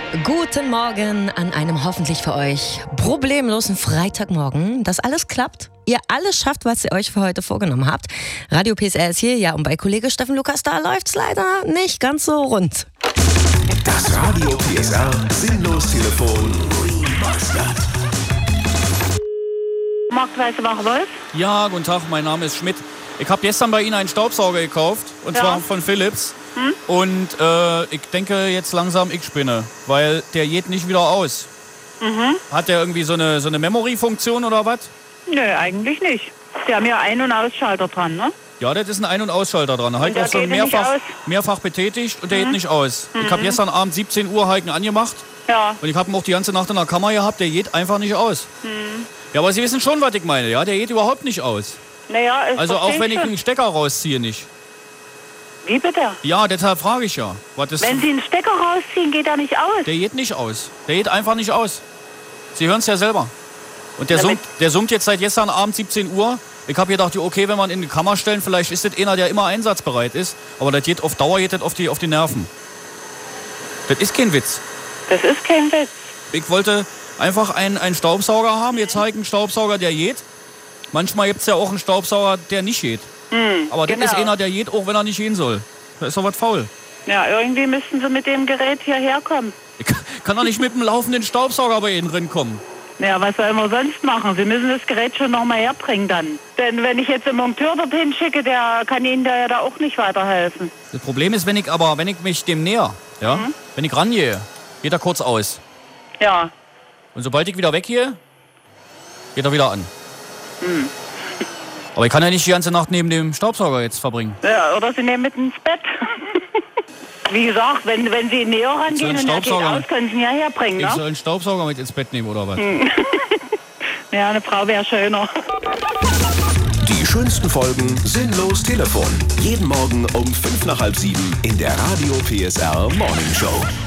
Guten Morgen an einem hoffentlich für euch problemlosen Freitagmorgen, dass alles klappt. Ihr alles schafft, was ihr euch für heute vorgenommen habt. Radio PSR ist hier, ja, und bei Kollege Steffen Lukas, da läuft's leider nicht ganz so rund. Das Radio PSR Sinnlos-Telefon. Markt Weiße-Wache-Wolf? Ja, guten Tag, mein Name ist Schmidt. Ich habe gestern bei Ihnen einen Staubsauger gekauft, und zwar von Philips. Und ich denke jetzt langsam, ich spinne, weil der geht nicht wieder aus. Hat der irgendwie so eine Memory-Funktion oder was? Nö, eigentlich nicht. Die haben ja Ein- und Ausschalter dran, ne? Ja, das ist ein Ein- und Ausschalter dran. Und Halt der auch so geht nicht aus? mehrfach betätigt und der geht nicht aus. Ich habe gestern Abend 17 Uhr Heiken angemacht Ja. und ich habe ihn auch die ganze Nacht in der Kammer gehabt, der geht einfach nicht aus. Ja, aber Sie wissen schon, was ich meine, ja? Der geht überhaupt nicht aus. Naja, ist Also auch wenn ich schon. einen Stecker rausziehe, nicht. Wie bitte? Ja, deshalb frage ich ja. Was ist, Wenn Sie einen Stecker rausziehen, geht er nicht aus. der geht nicht aus. Der geht einfach nicht aus. Sie hören es ja selber. Und der summt jetzt seit gestern Abend 17 Uhr. Ich habe gedacht, okay, wenn man in die Kammer stellen, vielleicht ist das einer, der immer einsatzbereit ist. Aber das geht auf Dauer geht das auf die Nerven. Das ist kein Witz. Das ist kein Witz. Ich wollte einfach einen Staubsauger haben. Jetzt habe ich einen Staubsauger, der geht. Manchmal gibt es ja auch einen Staubsauger, der nicht geht. Aber das ist einer, der geht, auch wenn er nicht gehen soll. Da ist doch was faul. Ja, irgendwie müssten Sie mit dem Gerät hierher kommen. Ich kann doch nicht mit dem laufenden Staubsauger bei Ihnen drin kommen. Ja, was sollen wir sonst machen? Sie müssen das Gerät schon noch mal herbringen dann. Denn wenn ich jetzt einen Monteur dorthin schicke, der kann Ihnen da ja da auch nicht weiterhelfen. Das Problem ist, wenn ich mich dem näher, ja, wenn ich rangehe, geht er kurz aus. Ja. Und sobald ich wieder weggehe, geht er wieder an. Aber ich kann ja nicht die ganze Nacht neben dem Staubsauger jetzt verbringen. Ja, oder Sie nehmen mit ins Bett. Wie gesagt, wenn Sie näher rangehen und er geht aus, können Sie ihn ja herbringen, Ich ne? soll einen Staubsauger mit ins Bett nehmen, oder was? Ja, eine Frau wäre schöner. Die schönsten Folgen Sinnlos-Telefon. Jeden Morgen um 5 nach halb 7 in der Radio PSR Morning Show.